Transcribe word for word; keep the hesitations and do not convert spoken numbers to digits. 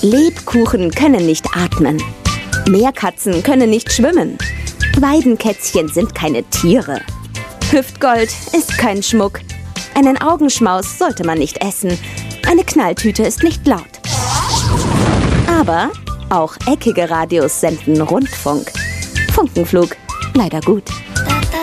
Lebkuchen können nicht atmen. Meerkatzen können nicht schwimmen. Weidenkätzchen sind keine Tiere. Hüftgold ist kein Schmuck. Einen Augenschmaus sollte man nicht essen. Eine Knalltüte ist nicht laut. Aber auch eckige Radios senden Rundfunk. Funkenflug, leider gut.